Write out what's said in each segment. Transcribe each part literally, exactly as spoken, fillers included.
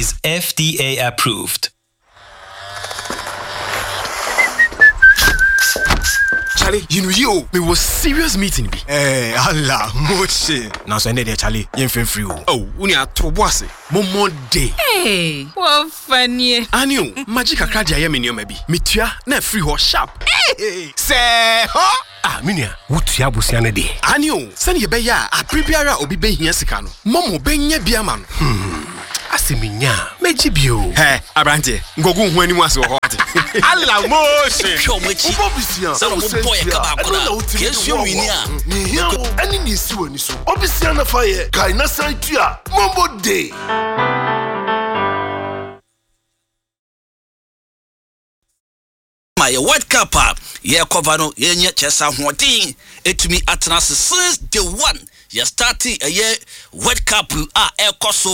is F D A approved. Charlie, you know you, me was serious meeting be. Eh, Allah, moche. Now so there, Charlie, you ain't free. Oh, uni a trobwase. Momo day. Hey, what funny. Anio, magic akadi ayemi ni omebi. Mitua na free ho sharp. Hey, say, huh? Ah, minia. Wutu ya busiane de. Anio, sani ye be ya, a prebiara obi be hia sika no. Momo be nya bia ma no. Hmm. Asiminya, mejibio. Hey, abrante, ngogu hu animu ase ho ate. Allah moche. Show mechi. Obisia. Sa mo boy ka ba kola. Kesu wini a. Ni hia wo ani ni si wani so. Obisia na fa ye. Kai na san tua. Mombo day. My World Cup ye cover no ye nya chesa hoden etumi atena since day one. You starting a year World Cup ah ekoso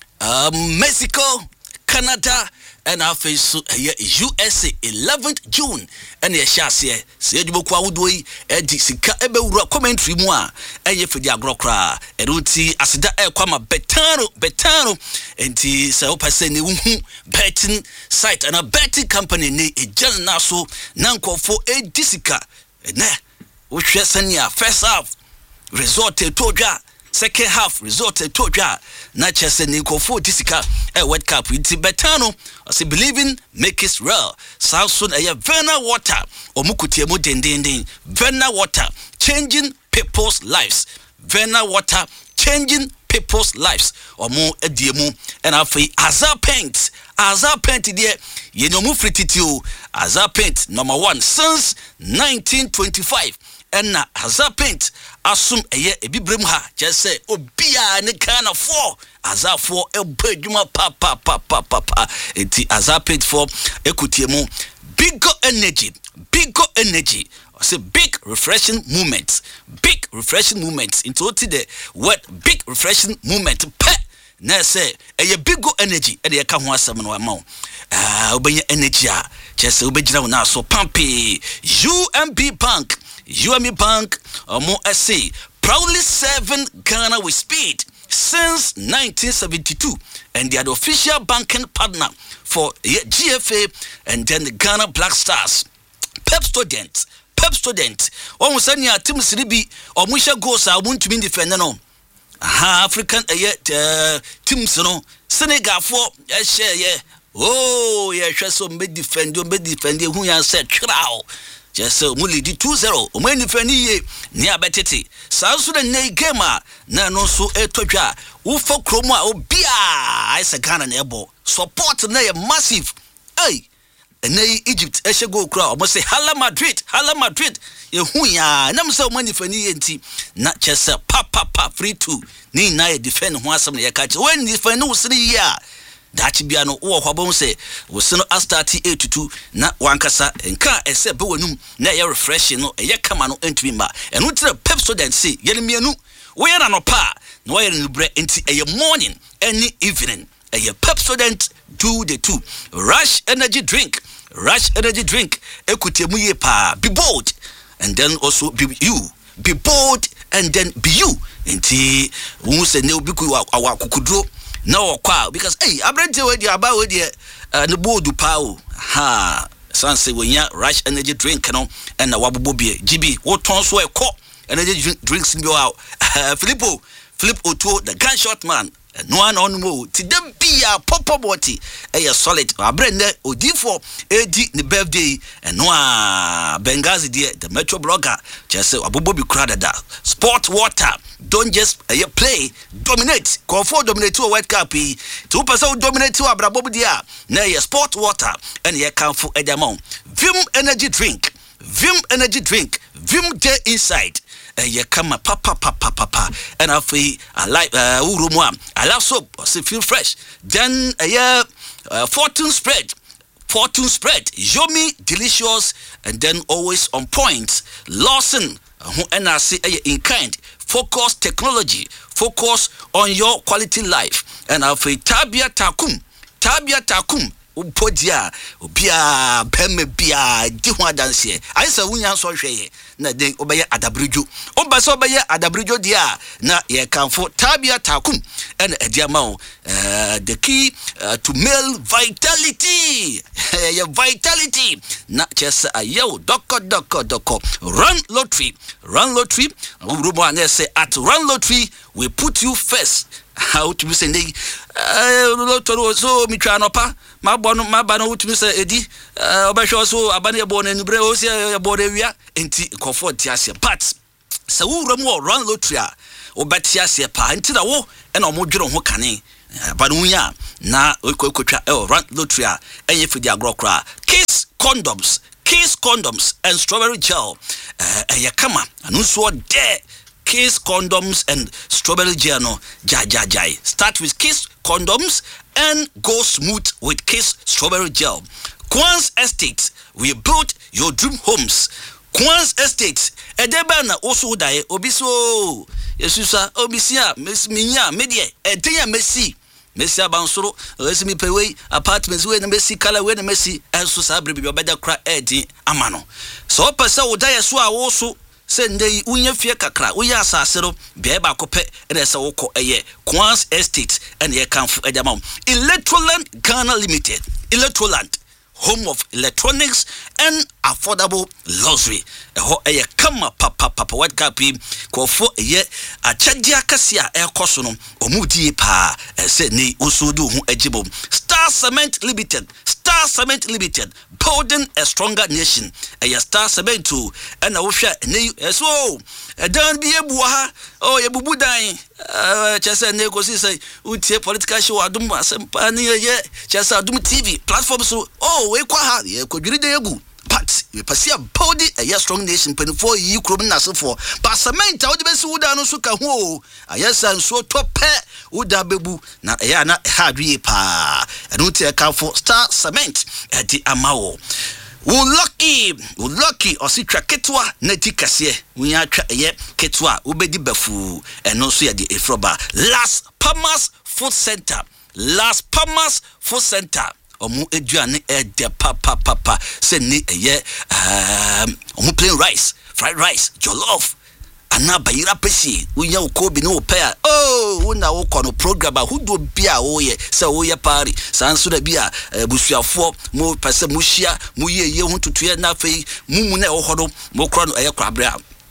um Mexico, Canada, and our face so U S A eleventh June and ye shall say say you kwa wudoi e di sika ebe wura commentary mu a eye fidi agrokra e ruti asida e kwa ma betano betano enti se opase ne wuhu betting site and a betting company ne e gel na so na nkofo e di sika ne wo hwe sania first half result to dwa second half result to dwa na chese ni nkofo di sika e World Cup iti betano I believing make it real. Samson a Verna water or mukutiemu dendending. Verna water changing people's lives. Verna water changing people's lives. Or more ediemu and afi Azar paint. Azar paint there. You know move frititu. Azar paint number one since nineteen twenty-five. And na Azar paint assume a year a bibremha just say obia ne kind of four Azar for a beduma pa pa pa pa pa pa eti Azar paint for ekutiemu bigger energy bigger energy I say big refreshing moments big refreshing moments into the word big refreshing moment pe na say a bigger energy e dey ka ho asem no ama ah obenya energy a just obegyina na so pampi U M B Bank U M B Bank Omo S A proudly serving Ghana with speed since nineteen seventy-two and they are the official banking partner for G F A and then the Ghana Black Stars. Pep students, Pep students. Omo sanya team siribi omo hye goals a won to be defend no. Aha African uh, teams no Senegal for hye ye. Oh, yeah, so me defend, me defend who ya said crowd. Just so muli di two zero. When you friend ye near betete. Sansu the nay gamer. Na no so e toja. Ufo chroma obia. I say Ghana nebo. Support na massive. Hey. Nay Egypt eshe go crowd. Almost say Hala Madrid. Hala Madrid. Ye huya. Nam so money for ni enti. Not just a pa pa pa free two. Ni na ye defend who some ye catch. When defend no three year. Dachi biano wo hwabon se wo se no astati eight to two na wankasa enka ese be wonum na ye refreshing no ye kama no entumi ma eno tire pep student say ye mienu wo ye na no pa na wo ye no bre enti eye morning any evening eye pep student do the two rush energy drink rush energy drink ekutemu ye pa be bold and then also be you be bold and then be you enti wo se ne obi ku awakukudro no kwa because hey abrante we dia ba we dia ne bodu pa o ha sanse we nya rush energy drink no and na wabobo bie gb wo ton so e ko energy drinks bi wa Filippo Philip Oto the gunshot man no one on mo ti dem bia popo boti e solid abrande odifo edi ne birthday and no Benghazi dia the metro blogger just say abobo bi kra dada sport water don't just uh, play dominate call for dominate to World Cup two percent dominate to abrabobo dia na ye sport water and ye can for edamon Vim energy drink Vim energy drink Vim day inside Uh, ye come pa pa pa pa pa pa and I feel I like uh urumwa I love soap so feel fresh then uh, yeah uh, fortune spread fortune spread yomi delicious and then always on point Lawson who uh, and I say uh, in kind focus technology focus on your quality life and I feel tabia takum tabia takum upodia obia bemme bia di ho adanse I say wunya so hweye na den obeye adabrujo oba so obeye adabrujo dia na ye kanfo Tabia Takum and Ediamao uh, the key uh, to male vitality your vitality na chesa ayo doko doko doko run lottery run lottery urumo ane say at run lottery we put you first. How to say nay lottery so mi twa no pa ma bono ma ba no to say edi obehwe so abane bo na nubre o se bo de wia enti comfort ase but se urumo run lottery a obeti ase pa enti da wo e na omodwere ho kane ba no nya na okokotwa e run lottery a enye fidi agrokra Kiss condoms Kiss condoms and strawberry gel eh ya kama anu so de Kiss condoms and strawberry gel no ja ja ja start with Kiss condoms and go smooth with Kiss strawberry gel. Quans Estate, we built your dream homes. Quans Estate edeba na oso dae obiso yesusa obisia minya media edeya mesi Messi abansoro resimi pewe apartments we na Messi kala we na Messi enso sa brebi obeda kra edi amano so pese woda yeso a wo so se ndey unya fie kakra wo ya asase ro be ba kope na se wo ko eye Quans Estate and ye kanfo edamam Electroland Ghana Limited. Electroland, home of electronics and affordable luxury. Eho eye kama papa papa what kapi ko fo eye achadia kasia e koso no omudi pa se ni usudu hu ajibo. Star Cement Limited, Star Cement Limited, building a stronger nation. Eye Star Cement too and wo hwa ne eso edan bi ebu ha oh ye bubu dan eh chese ne ko si say utie political show adum asempa ne ye chese adum T V platform so oh we kwa ha ye ko dwiri de egu but we pass a body a year strong nation twenty-four yi krom na so for but cement a wo de besi wuda no so ka ho ayesa nso tope wuda bebu na ya na ha dwie pa enu tie ka for Star Cement e di amawo we lucky we lucky o si twa ketwa na di kase we ya twa ye ketwa we bedi bafu eno so ya di efroba Las Palmas Food Center Las Palmas Food Center omu eduane e de papa papa se ni eye um omu plain rice fried rice jollof ana bayira pesi unya ukobi no pair oh una wo kono program who do bia wo ye se wo ye party sanso da bia busuafo mo pese mo hia mo ye ye hu tutuye na fei mumu na wo hodo mo kro no eye kwabra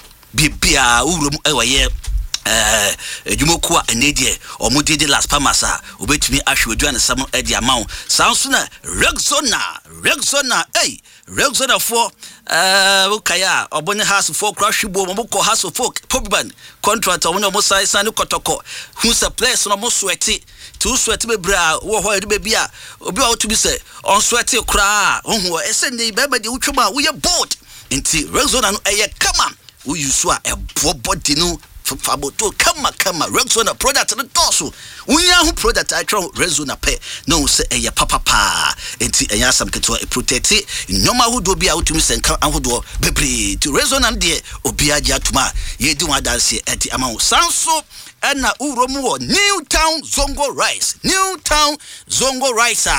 bibia urum e wo ye eh edwumoku a enedie omodede Las Palmas a obetumi ahwe oduane sam edi amawo sanso na Rexona Rexona eh Rexona for eh ukaya obone house for crashbo moboko house for popban contract omone mo sai san kotoko hu supply so mo sweat to sweat be bra wo ho ede be bia obi a otubi se on sweat kra hu ese ne be be de utwoma wo ye board nti Rexona no eye kama wo yusu a ebo body no faboto kama kama Rexona product no toso unya hu product I try Rexona pe no se eye papa pa enti enya sam keto e protect nyoma hudo bia utumi senka ahodo bebre to Rexona de obi agi atuma ye di wa dance enti amawo sanso ena uromu wo Newtown Zongo Rice Newtown Zongo Rice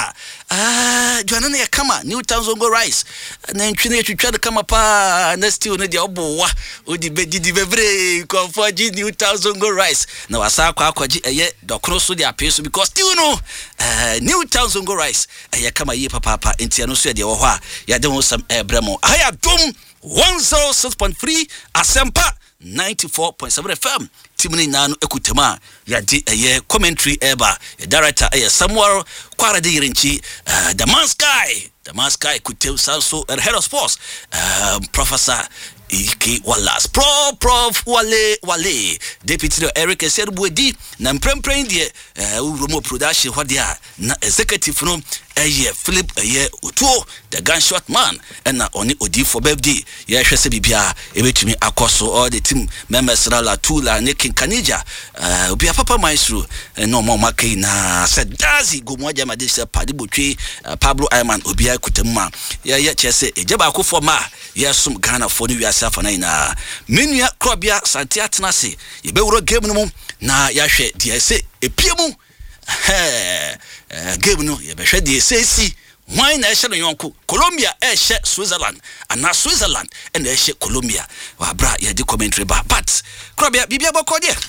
ah jwana ne kama Newtown Zongo Rice na ntwene twetwa de kama pa na still ne de obowa odi bedi di bebre comfort Newtown Zongo Rice na wasa akwa akwaji eye dokro so de apeso because still no eh Newtown Zongo Rice eye kama ye papa papa enti no so de wo ho a ya de ho sam ebremo aya dom one oh six point three Asempa ninety-four point seven F M timuni nanu ekutema ya di eye commentary eba director eye Samuel kwara de yirinchi uh, the man sky the man sky kutem sanso and head of sports um, Professor Ike Wallace Pro Prof Wale Wale Deputy Eric Serbuedi na mprempren die uromo production hwadia na executive no eye Philip eye Otuo the gunshot man na oni odi for birthday ye hwese bibia ebetumi akoso all the team members la tula ne kinkanija obi papa maestro no mo makai na sedazi gomoja madisa padi botwe Pablo Ayman obi akutemma ye ye chese ejeba akofo ma yesum Ghana for ni safa na ina menua krobia santia tenase ye bewuro game no mu na ya hwe de ese epiemu eh game no ye be hwe de sesi why na ehye no yonko Colombia ehye Switzerland and na Switzerland and ehye Colombia wa bra ye di commentary ba but krobia bibia boko de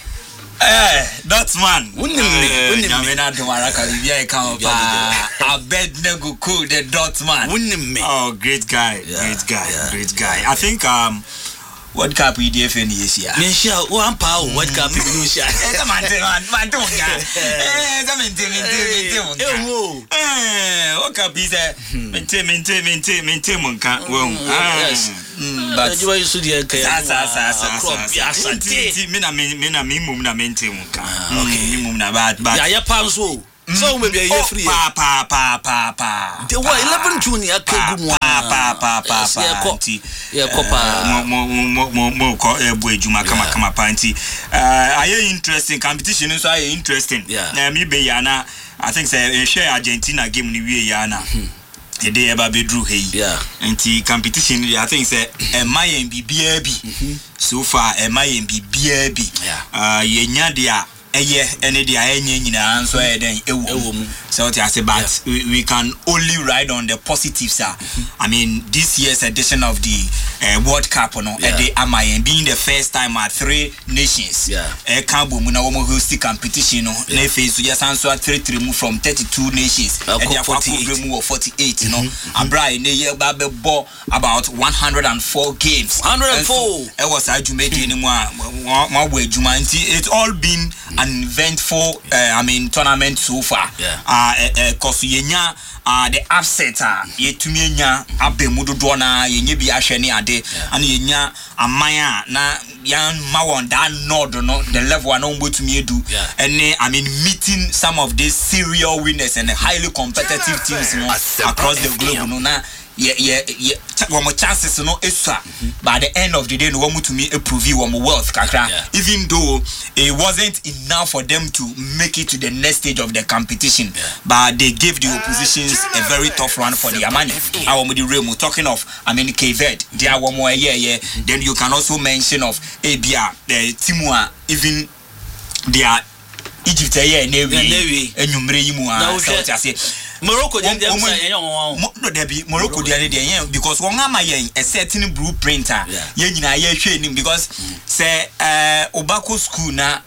eh Dortmund wunni wunni me na do maraka bibia e kan pa Abednego Ku the Dortmund wunni me oh great guy yeah, great guy yeah, great guy I think um World Cup E D F N yes ya. Mention one power World Cup Indonesia. Eh, come on, man, man, don't ya. Eh, come in, in, in, in. Eh, World Cup is a maintain, maintain, maintain, maintain, monka. Well, yes. But you are used to the sa sa sa sa sa. Mina mina minimum na maintain monka. Okay, minimum na bad bad. Ya ya panso. So maybe you free. Pa pa pa pa pa. The what eleven junior kegu pa pa pa pa pa. Yeah, kopa. Mo mo mo mo ko ebu ejuma kama kama panti. Uh, are interesting competition so are interesting. Na me be yana I think say share Argentina game ni wie yana. The day eba be drew hey. Yeah. Anti competition I think say e mayen bibia bi. So far e mayen bibia bi. Uh ye nya dia eye ene dia enye nyina anso e den ewo so what I say but yeah. we, we can only ride on the positives sir. I mean this year's edition of the uh, World Cup no yeah. e dey amayen being the first time at three nations yeah e kan bo mu na wo mo host competition no na face so just answer three three mu from thirty-two nations e dey forty-eight mu forty-eight you know abra ne ye ba be bo about one hundred four games one hundred four e was ajumedi ni mu a ma bo ajuma nti it's all been an eventful uh, I mean tournament so far yeah. uh uh cause yenya uh the upset uh yetumi enya abemu dodo na yenye bi ahwe ne ade and yenya amaya na yan mawon that nod no the level na mbotumi edu and I mean meeting some of these serial winners and highly competitive teams you know, across the globe no na yeah yeah yeah one more chances no extra by the end of the day no one to me approve one more wealth kakra even though it wasn't enough for them to make it to the next stage of the competition yeah. but they gave the oppositions a very tough run for the Amani our with the realm talking of I mean Cape Verde they are one more yeah yeah then you can also mention of Abia the Timua even they are Egypt yeah Navy enyumre yimu ah so what I say Morocco dey dem say no dey be Morocco dey dey because one ama yen a certain blueprint ah yen nyina ye hwe nim because say eh Obako school na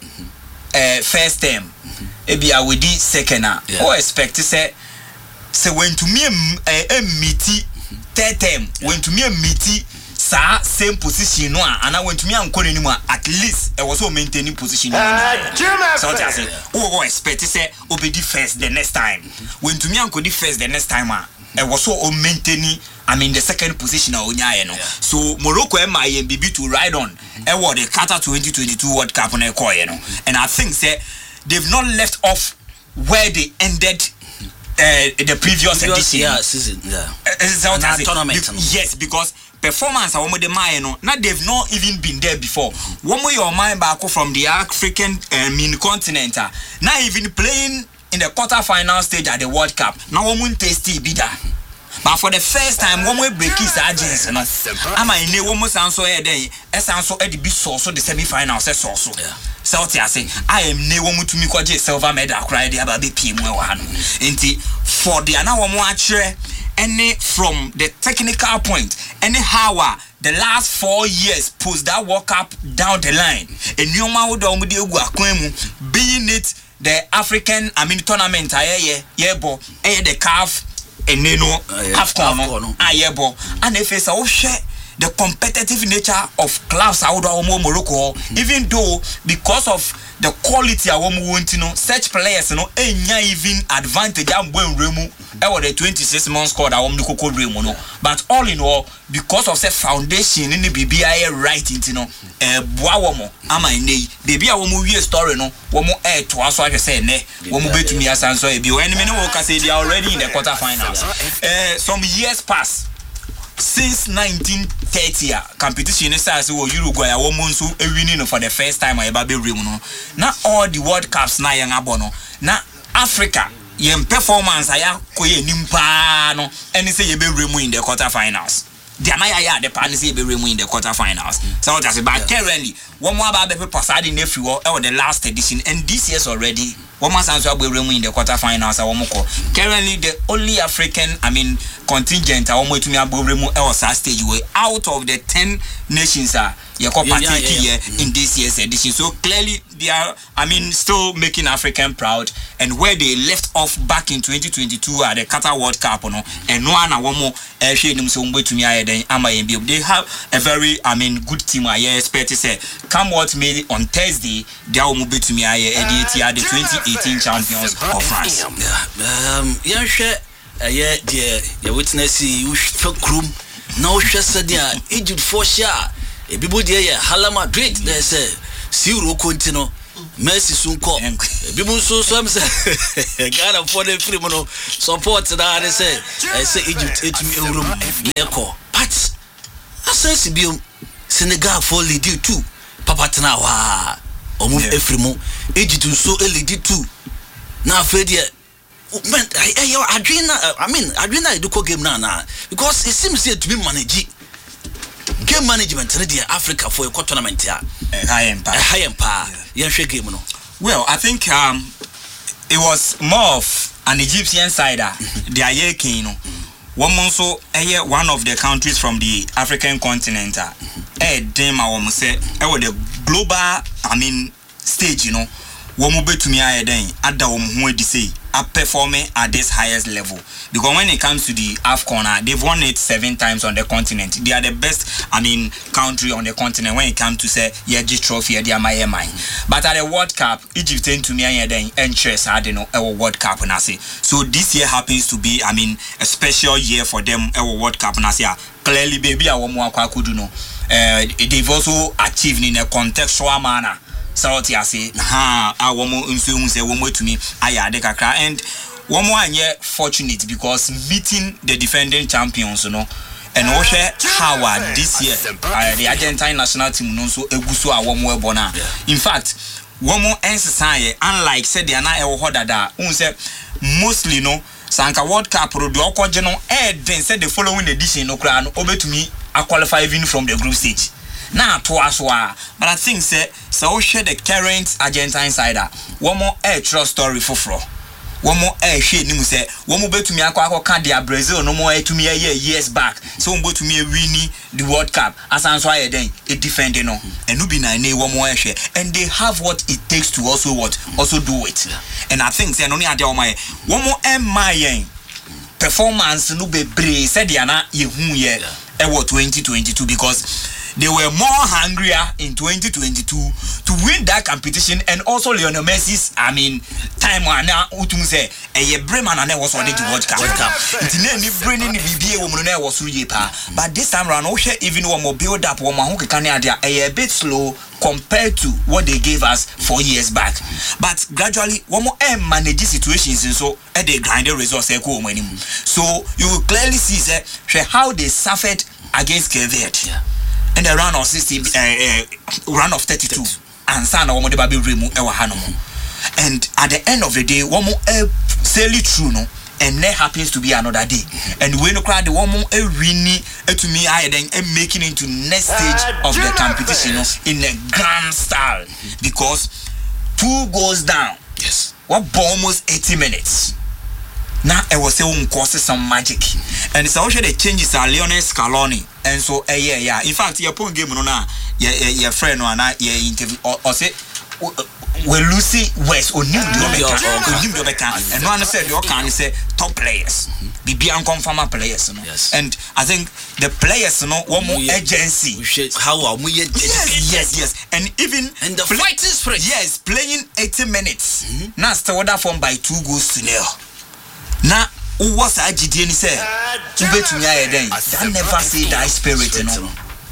eh first term e bia we di second ah o expect say say when to me eh meeti third term when to me meeti sa same position no and I went to me and call anymore at least I was so maintaining position uh, so I say oh expect say obedi first the next time when to me and call first the next time I was so maintaining I mean the second position onya no so Morocco and my B B to ride on e what the Qatar twenty twenty-two World Cup na call you know and I think say they've not left off where they ended uh, the previous, previous edition yeah season yeah uh, tournament Be- yes because performance awon de my no na they've not even been there before one more your mind back from the African uh, mean continent uh, now even playing in the quarter final stage at the World Cup now one tasty be that but for the first time one way break is agency no ama ine one more sanso e den e sanso e de bi so so the semi final se so so so what I say I am ne one to me kwaje silver medal cry dey aba be pie mu e wa no enti for the na one more akire any from the technical point anyhow uh, the last four years post that World Cup down the line a new man would almost being it the African I mean tournament aye yeah bo eh the C A F and you know half corner aye bo and if it's all share the competitive nature of clubs out of Morocco even though because of the quality of want you know such players you know enya even advantage am when remu e was the twenty-six months squad awom the koko remu no but all in all because of the foundation in the B B I right you know eh boa womo ama nei baby awom wie story no womo eh to aso ahwe say ne womo betumi asanso e bi o enemy no work say they are already in the quarter finals eh some years pass since nineteen thirty uh, competition starts wo Uruguay a wo monso e winning for the first time I eba be remu no na all the World Cups na yan abo no na Africa yen performance aya koye nimpa no eni say ye be remu in the quarter finals they are not the partners be remu in the quarterfinals. So that's it. But currently, one more about the passade in every war or the last edition, and this year's already. One more chance we remu in the quarterfinals. Currently, the only African, I mean, contingent I want to me about remu or stage way out of the ten nations are yeah, yeah, yeah, yeah. in this year's edition. So clearly, they are, I mean, still making African proud. And where they left off back in twenty twenty-two at the Qatar World Cup, no, and no one one more to me. They have a very, I mean, good team. I expect to say, come what may on Thursday, they will move to me. The twenty eighteen champions of France. Yeah, um, yeah, sure. Yeah, dear, your witness, you should room. No, just a Egypt for sure. A people there, Hala Madrid, there's a zero continue. Messi soon call. People so some say, Ghana for the free mono support that I say, I say Egypt eight me room, Leco. But I say Sibium, Senegal for lead you too. Papatanawa, or move Efremo, Egypt so early did too. Now, Fredia. Man, I, I, Adrena, I mean, Adrena, I do call game now, now because it seems here to be managing game management in Africa for a tournament here. A high empire, a high empire. Yeah, shake game, no. Well, I think um, it was more of an Egyptian side. The Ayeke, you know, one also one of the countries from the African continent. Eh, them I want to say, eh, the global, I mean, stage, you know. Womu betumi aye den ada wo ho adi say are performing at this highest level because when it comes to the AFCON, they've won it seven times on the continent. They are the best, I mean, country on the continent when it comes to say yeah, just trophy they are my mine. But at the World Cup, Egypt tend to me aye den interest I don't know our World Cup and I say so this year happens to be, I mean, a special year for them our World Cup and I say clearly baby I want more could know. Uh, they've also achieved in a contextual manner. So I say, ha, I want more influence, one more to me, I had kakra, and one more year fortunate because meeting the defending champions, you know, and also Howard this year, uh, the Argentine national team, no so eguso a one more bona. In fact, one more society, unlike said they are not ever heard that, unse mostly no, Sanka World Cup, do oko general, eh, then said the following edition, no crown, over to me, I qualify even from the group stage. Now to us, but I think say so share the current Argentine side. One more air trust story for fro. One more air shade news say one more bet to me akwa candia Brazil no more to me a year years back. So one go to me winning the World Cup as answer then a defending no and no be na one more share and they have what it takes to also what also do it. And I think say no ni ade o my one more em my performance no be brave said they are na ye hu ye e wo twenty twenty-two because they were more hungrier in twenty twenty-two to win that competition and also Lionel Messi's, I mean, time when now utum say a Bremen and I was on the World Cup. It's nearly bringing the B B A woman was really pa. But this time around, even one more build up one who can a bit slow compared to what they gave us four years back. But gradually, one more M manage situations and so at the grind the results. So you will clearly see how they suffered against Cape Verde. In the round of sixty, uh, uh, round of thirty-two, and Sana Womo de Baby Remu Ewa Hanomo. And at the end of the day, one more sailly true, no, and there happens to be another day. And when you cry the one more a winning to me, I then making into next stage of the competition no, in a grand style because two goes down. Yes, what almost eighty minutes. Now I was saying cause some magic, and it's also the changes are Lionel Scaloni, and so eh yeah yeah. In fact, your point game no na your your friend no na your interview or say we Lucy West or New Dobeka, and one said you can say top players, be be unconfirmed players, no. Yes. And I think the players no one more agency. How are we? Yes, yes, yes, and even and the fight is free. Yes, playing eighty minutes. Mm-hmm. Now still that form by two goals to nil. Na was a G D N say ubetumi aye den that never say that spirit no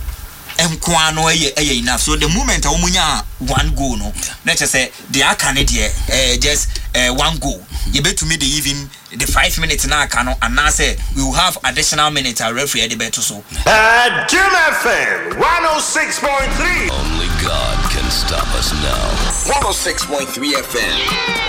enko no eye enough so the moment a omunya one goal no let's say they are can there just uh, one goal you betumi the even the five minutes na aka no and now say we will have additional minutes a referee the better so uh Jim F M one oh six point three Only God can stop us now. one oh six point three F M